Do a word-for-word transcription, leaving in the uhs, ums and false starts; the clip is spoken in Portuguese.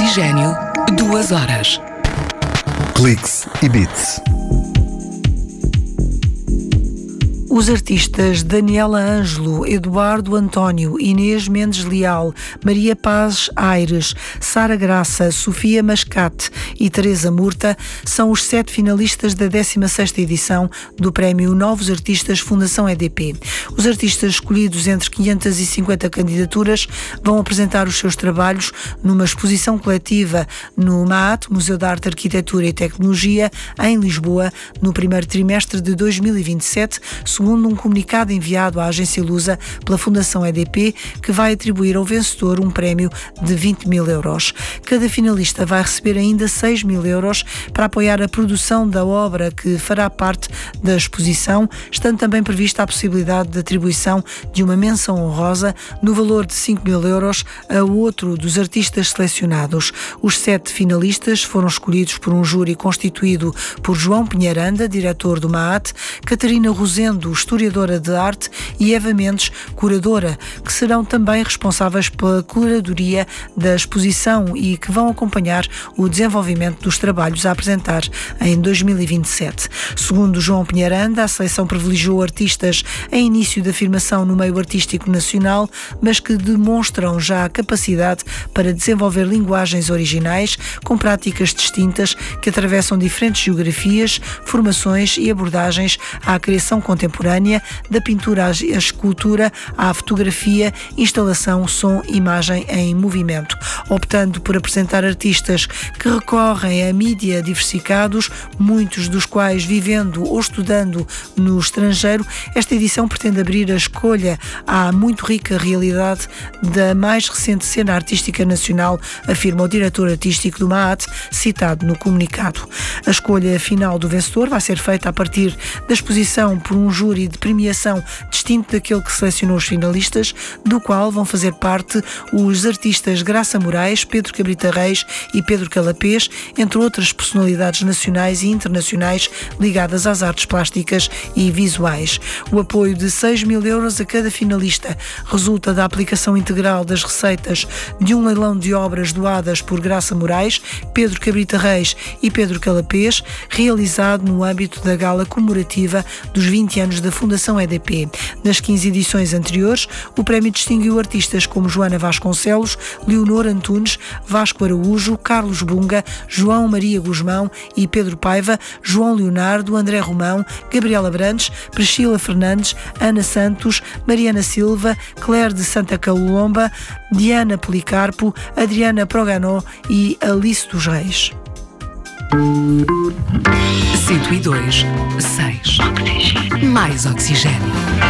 Oxigênio, duas horas. Cliques e Beats. Os artistas Daniela Ângelo, Eduardo António, Inês Mendes Leal, Maria Paz Aires, Sara Graça, Sofia Mascate e Teresa Murta são os sete finalistas da décima sexta edição do Prémio Novos Artistas Fundação E D P. Os artistas escolhidos entre quinhentas e cinquenta candidaturas vão apresentar os seus trabalhos numa exposição coletiva no MAAT, Museu de Arte, Arquitetura e Tecnologia, em Lisboa, no primeiro trimestre de dois mil e vinte e sete, segundo um comunicado enviado à agência Lusa pela Fundação E D P, que vai atribuir ao vencedor um prémio de vinte mil euros. Cada finalista vai receber ainda seis mil euros para apoiar a produção da obra que fará parte da exposição, estando também prevista a possibilidade de atribuição de uma menção honrosa no valor de cinco mil euros a outro dos artistas selecionados. Os sete finalistas foram escolhidos por um júri constituído por João Pinheiranda, diretor do MAAT, Catarina Rosendo, historiadora de arte, e Eva Mendes, curadora, que serão também responsáveis pela curadoria da exposição e que vão acompanhar o desenvolvimento dos trabalhos a apresentar em dois mil e vinte e sete. Segundo João Pinheiranda, a seleção privilegiou artistas em início de afirmação no meio artístico nacional, mas que demonstram já a capacidade para desenvolver linguagens originais, com práticas distintas que atravessam diferentes geografias, formações e abordagens à criação contemporânea, da pintura à escultura, à fotografia, instalação, som, imagem em movimento. Optando por apresentar artistas que recorrem a mídia diversificados, muitos dos quais vivendo ou estudando no estrangeiro, esta edição pretende abrir a escolha à muito rica realidade da mais recente cena artística nacional, afirma o diretor artístico do MAAT, citado no comunicado. A escolha final do vencedor vai ser feita a partir da exposição por um júri de premiação distinto daquele que selecionou os finalistas, do qual vão fazer parte os artistas Graça Moraes, Pedro Cabrita Reis e Pedro Calapés, entre outras personalidades nacionais e internacionais ligadas às artes plásticas e visuais. O apoio de seis mil euros a cada finalista resulta da aplicação integral das receitas de um leilão de obras doadas por Graça Moraes, Pedro Cabrita Reis e Pedro Calapés, realizado no âmbito da gala comemorativa dos vinte anos da Fundação E D P. Nas quinze edições anteriores, o prémio distinguiu artistas como Joana Vasconcelos, Leonor Antunes, Vasco Araújo, Carlos Bunga, João Maria Guzmão e Pedro Paiva, João Leonardo, André Romão, Gabriela Brandes, Priscila Fernandes, Ana Santos, Mariana Silva, Claire de Santa Calomba, Diana Policarpo, Adriana Proganó e Alice dos Reis. cento e dois, seis. Mais oxigênio.